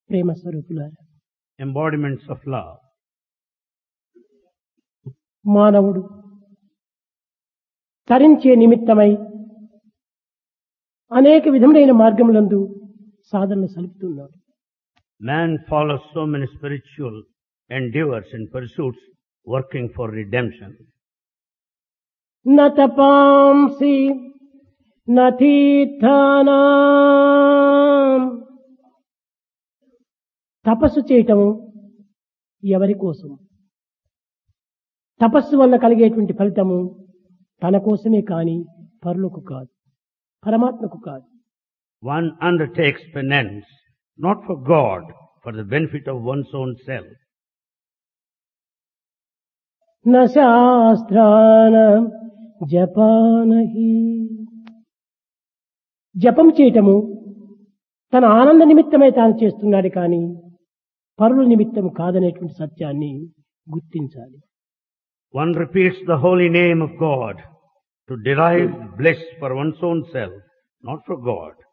ప్రేమ స్వరూపులారా, embodiments of love. మానవుడు తరించే నిమిత్తమై అనేక విధములైన మార్గములందు సాధనలు సలుపుతున్నాడు. Man follows so many spiritual endeavors and pursuits working for redemption. న తపాంసి న తీర్థానాం. తపస్సు చేయటము ఎవరి కోసం? తపస్సు వల్ల కలిగేటువంటి ఫలితము తన కోసమే కాని పరులకు కాదు, పరమాత్మకు కాదు. One undertakes penance not for God, for the benefit of one's own self. న శాస్త్రానాం జపానహి. జపం చేయటము తన ఆనంద నిమిత్తమై తాను చేస్తున్నాడు కానీ పరుల నిమిత్తం కాదనేటువంటి సత్యాన్ని గుర్తించాలి. One repeats the holy name of God to derive bliss for one's own self, not for God.